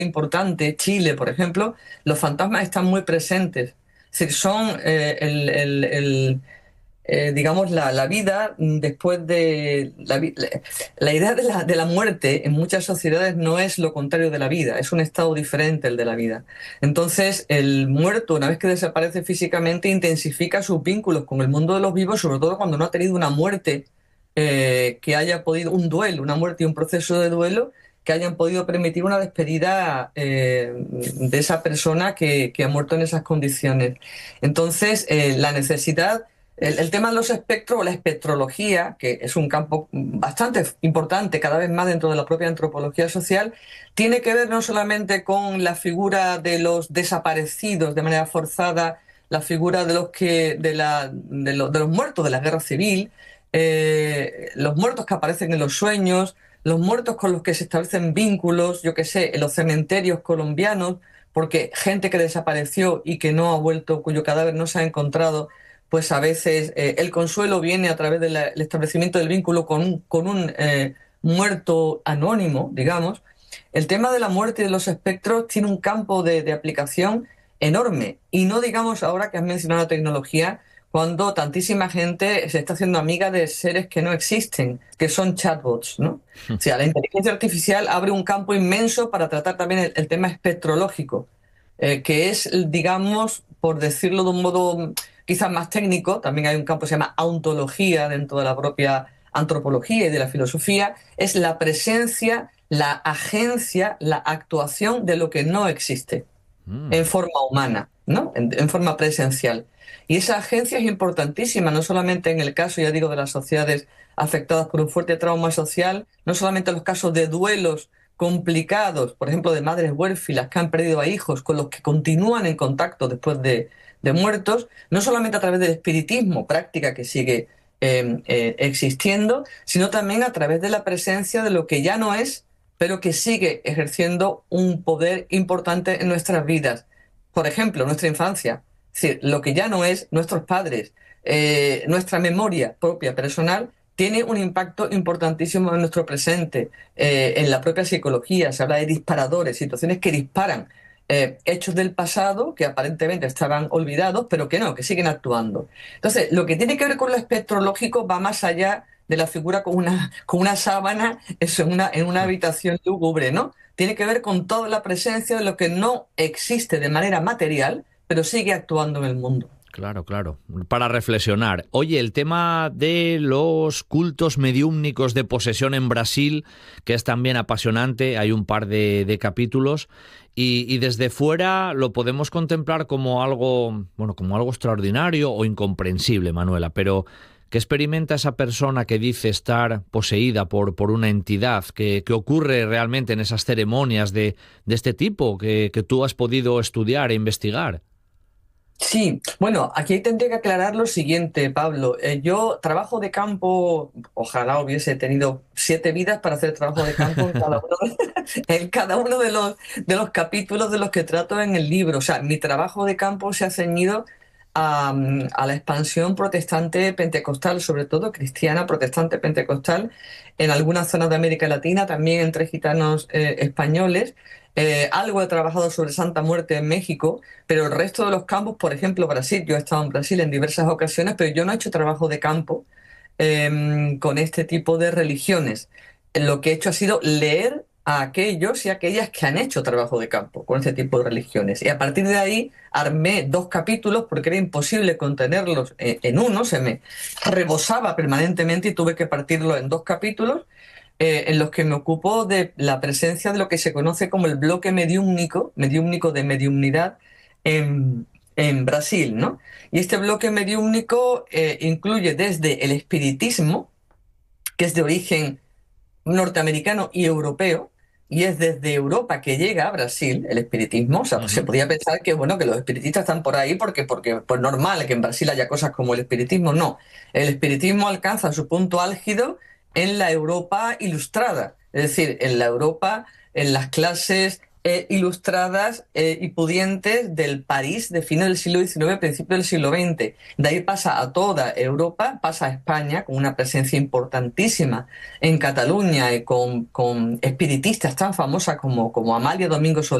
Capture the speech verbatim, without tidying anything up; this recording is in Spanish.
importante, Chile, por ejemplo, los fantasmas están muy presentes. Es decir, son eh, el, el- el, eh, digamos, la, la vida mm, después de... La, vi- la- la idea de la, de la muerte en muchas sociedades no es lo contrario de la vida, es un estado diferente el de la vida. Entonces, el muerto, una vez que desaparece físicamente, intensifica sus vínculos con el mundo de los vivos, sobre todo cuando no ha tenido una muerte eh, que haya podido, un duelo, una muerte y un proceso de duelo que hayan podido permitir una despedida eh, de esa persona que, que ha muerto en esas condiciones. Entonces, eh, la necesidad el, el tema de los espectros o la espectrología, que es un campo bastante importante cada vez más dentro de la propia antropología social, tiene que ver no solamente con la figura de los desaparecidos de manera forzada, la figura de los que de, la, de, lo- de los muertos de la guerra civil, eh, los muertos que aparecen en los sueños, los muertos con los que se establecen vínculos, yo qué sé, en los cementerios colombianos, porque gente que desapareció y que no ha vuelto, cuyo cadáver no se ha encontrado, pues a veces eh, el consuelo viene a través del establecimiento del vínculo con un, con un eh, muerto anónimo, digamos. El tema de la muerte y de los espectros tiene un campo de, de aplicación enorme. Y no digamos ahora que has mencionado la tecnología, cuando tantísima gente se está haciendo amiga de seres que no existen, que son chatbots, ¿no? O sea, la inteligencia artificial abre un campo inmenso para tratar también el, el tema espectrológico, eh, que es, digamos, por decirlo de un modo quizás más técnico, también hay un campo que se llama ontología dentro de la propia antropología y de la filosofía, es la presencia, la agencia, la actuación de lo que no existe en Mm. forma humana, ¿no? En, en forma presencial. Y esa agencia es importantísima, no solamente en el caso, ya digo, de las sociedades afectadas por un fuerte trauma social, no solamente en los casos de duelos complicados, por ejemplo, de madres huérfilas que han perdido a hijos con los que continúan en contacto después de, de muertos, no solamente a través del espiritismo, práctica que sigue eh, eh, existiendo, sino también a través de la presencia de lo que ya no es, pero que sigue ejerciendo un poder importante en nuestras vidas. Por ejemplo, nuestra infancia, es decir, lo que ya no es nuestros padres, eh, nuestra memoria propia personal tiene un impacto importantísimo en nuestro presente, eh, en la propia psicología. Se habla de disparadores, situaciones que disparan eh, hechos del pasado que aparentemente estaban olvidados, pero que no, que siguen actuando. Entonces, lo que tiene que ver con lo espectrológico va más allá de la figura con una, con una sábana eso, en una, en una habitación lúgubre, ¿no? Tiene que ver con toda la presencia de lo que no existe de manera material, pero sigue actuando en el mundo. Claro, claro. Para reflexionar. Oye, el tema de los cultos mediúmnicos de posesión en Brasil, que es también apasionante, hay un par de, de capítulos, y, y desde fuera lo podemos contemplar como algo, bueno, como algo extraordinario o incomprensible, Manuela, pero ¿qué experimenta esa persona que dice estar poseída por, por una entidad? ¿Qué, qué ocurre realmente en esas ceremonias de, de este tipo que, que tú has podido estudiar e investigar? Sí, bueno, aquí tendría que aclarar lo siguiente, Pablo. Eh, yo trabajo de campo, ojalá hubiese tenido siete vidas para hacer trabajo de campo en cada uno, en cada uno de los, de los capítulos de los que trato en el libro. O sea, mi trabajo de campo se ha ceñido a, mm, a la expansión protestante pentecostal, sobre todo cristiana protestante pentecostal, en algunas zonas de América Latina, también entre gitanos eh, españoles. Eh, algo he trabajado sobre Santa Muerte en México, pero el resto de los campos, por ejemplo, Brasil, yo he estado en Brasil en diversas ocasiones, pero yo no he hecho trabajo de campo eh, con este tipo de religiones. Lo que he hecho ha sido leer a aquellos y aquellas que han hecho trabajo de campo con este tipo de religiones. Y a partir de ahí armé dos capítulos porque era imposible contenerlos en, en uno, se me rebosaba permanentemente y tuve que partirlo en dos capítulos eh, en los que me ocupo de la presencia de lo que se conoce como el bloque mediúmnico, mediúmnico de mediumnidad en, en Brasil, ¿no? Y este bloque mediúmnico eh, incluye desde el espiritismo, que es de origen norteamericano y europeo, y es desde Europa que llega a Brasil el espiritismo. O sea, pues se Ujú. podía pensar que, bueno, que los espiritistas están por ahí porque, porque pues normal que en Brasil haya cosas como el espiritismo. No, el espiritismo alcanza su punto álgido en la Europa ilustrada, es decir, en la Europa, en las clases eh, ilustradas eh, y pudientes del París de fines del siglo diecinueve, principios del siglo veinte. De ahí pasa a toda Europa, pasa a España, con una presencia importantísima en Cataluña y con, con espiritistas tan famosas como, como Amalia Domingo Soler,